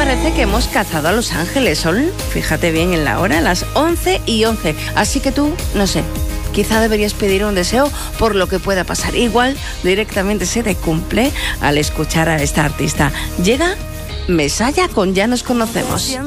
parece que hemos cazado a los ángeles. Son, fíjate bien en la hora, las 11:11. Así que tú, no sé, quizá deberías pedir un deseo por lo que pueda pasar. Igual directamente se te cumple al escuchar a esta artista. Llega Mesaya con Ya nos conocemos.